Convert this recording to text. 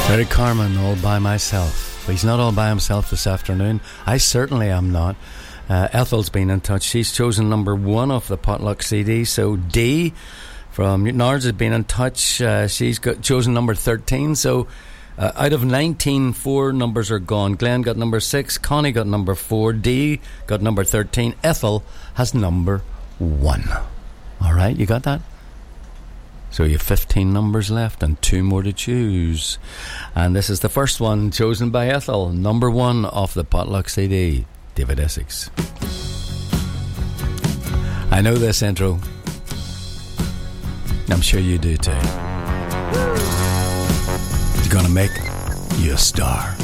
Terry Carmen, All By Myself. But he's not all by himself this afternoon. I certainly am not. Ethel's been in touch. She's chosen number 1 off the Potluck CD. So Dee from Newtonards has been in touch. She's chosen number 13. So out of 19, 4 numbers are gone. Glenn got number 6. Connie got number 4. Dee got number 13. Ethel has number 1. All right, you got that? So you have 15 numbers left and 2 more to choose. And this is the first one chosen by Ethel. Number 1 off the Potluck CD. David Essex. I know this intro. I'm sure you do too. It's gonna make you a star.